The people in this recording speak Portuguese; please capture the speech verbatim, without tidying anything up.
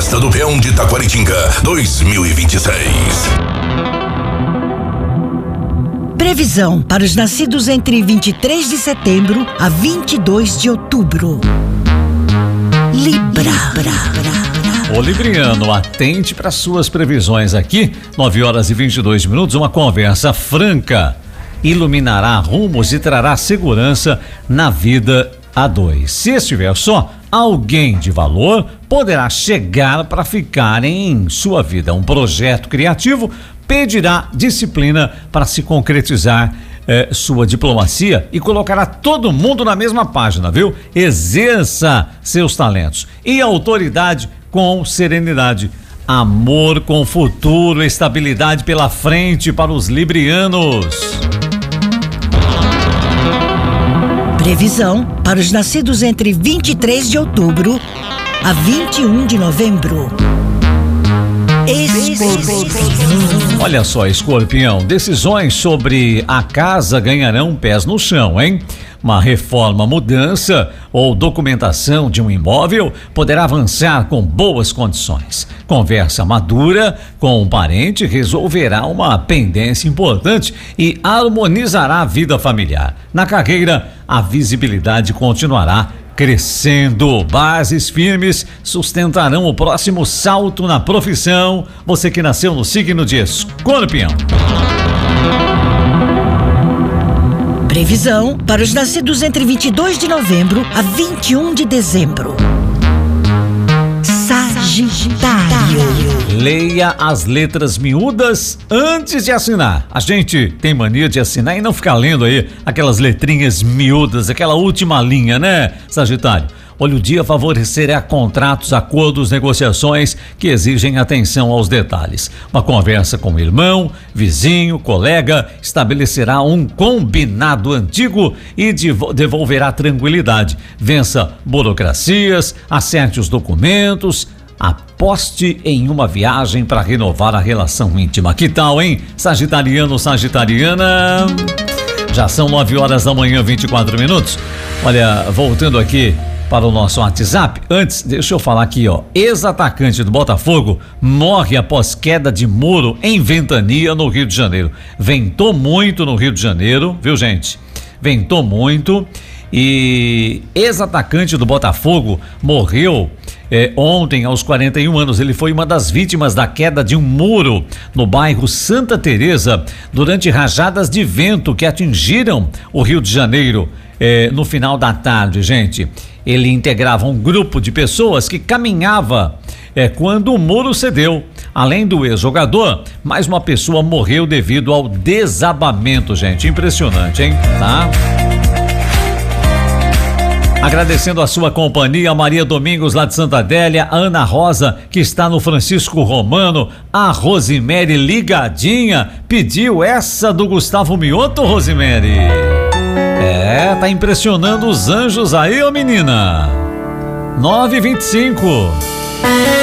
Festa do Peão de Taquaritinga dois mil e vinte e seis. Previsão para os nascidos entre vinte e três de setembro a vinte e dois de outubro. Libra. Ô Libriano, atente para suas previsões aqui. nove horas e vinte e dois minutos, uma conversa franca iluminará rumos e trará segurança na vida a dois. Se estiver só, alguém de valor poderá chegar para ficar em sua vida. Um projeto criativo pedirá disciplina para se concretizar eh, sua diplomacia e colocará todo mundo na mesma página, viu? Exerça seus talentos e autoridade com serenidade. Amor com futuro, estabilidade pela frente para os librianos. Previsão para os nascidos entre vinte e três de outubro a vinte e um de novembro. Escorpião. Olha só, Escorpião, decisões sobre a casa ganharão pés no chão, hein? Uma reforma, mudança ou documentação de um imóvel poderá avançar com boas condições. Conversa madura com um parente resolverá uma pendência importante e harmonizará a vida familiar. Na carreira, a visibilidade continuará crescendo. Bases firmes sustentarão o próximo salto na profissão. Você que nasceu no signo de Escorpião. Previsão para os nascidos entre vinte e dois de novembro a vinte e um de dezembro. Sagitário. Leia as letras miúdas antes de assinar. A gente tem mania de assinar e não ficar lendo aí aquelas letrinhas miúdas, aquela última linha, né, Sagitário? Olha, o dia favorecerá contratos, acordos, negociações que exigem atenção aos detalhes. Uma conversa com o irmão, vizinho, colega estabelecerá um combinado antigo e devolverá tranquilidade. Vença burocracias, acerte os documentos, aposte em uma viagem para renovar a relação íntima. Que tal, hein? Sagitariano, Sagitariana. Já são nove horas da manhã, vinte e quatro minutos. Olha, voltando aqui para o nosso WhatsApp, antes, deixa eu falar aqui, ó. Ex-atacante do Botafogo morre após queda de muro em Ventania, no Rio de Janeiro. Ventou muito no Rio de Janeiro, viu, gente? Ventou muito e ex-atacante do Botafogo morreu é, ontem aos quarenta e um anos. Ele foi uma das vítimas da queda de um muro no bairro Santa Teresa durante rajadas de vento que atingiram o Rio de Janeiro é, no final da tarde, gente. Ele integrava um grupo de pessoas que caminhava é, quando o muro cedeu. Além do ex-jogador, mais uma pessoa morreu devido ao desabamento, gente. Impressionante, hein? Tá? Agradecendo a sua companhia, a Maria Domingos lá de Santa Adélia, a Ana Rosa que está no Francisco Romano, a Rosimere ligadinha, pediu essa do Gustavo Mioto, Rosimere. É, tá impressionando os anjos aí, ô menina. nove e vinte e cinco.